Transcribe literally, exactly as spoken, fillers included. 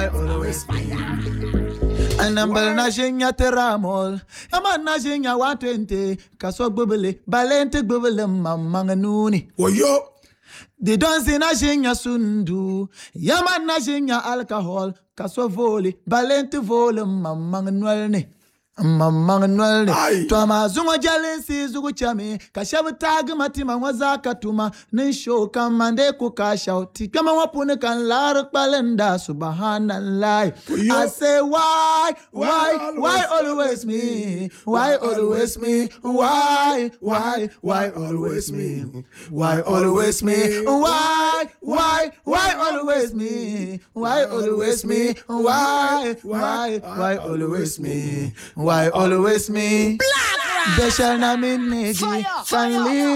why always me? And I'm nashing ya teramol. I'm a nashing ya one twenty. Kaso bubble, balente bubble, mamanganuni. Oh, yo. They don't say nashing ya sundu. Yaman nashing ya alcohol. Kaso voli, balente vole, mamanganwelni. Mamanganwelni. Toma zunga jalensi zugu chami. Kashabu tag matima wazaka tuma. Nisho kamande kukasha. Tikama wapune kan larak balenda. Subhanallah. I say why, why, why always me? Why always me? Why, why, why always me? Why always me? Why, why, why always me? Why always me? Why, why, why always me? Why always me? Black They shall not mean me. Finally.